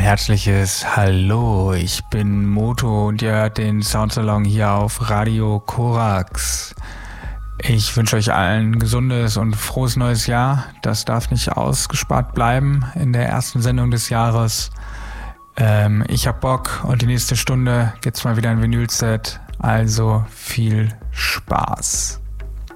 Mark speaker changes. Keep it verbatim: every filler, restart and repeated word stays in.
Speaker 1: herzliches Hallo, ich bin Moto und ihr hört den Soundsalon hier auf Radio Korax. Ich wünsche euch allen ein gesundes und frohes neues Jahr. Das darf nicht ausgespart bleiben in der ersten Sendung des Jahres. Ähm, ich hab Bock und die nächste Stunde gibt's mal wieder ein Vinylset. Also viel Spaß.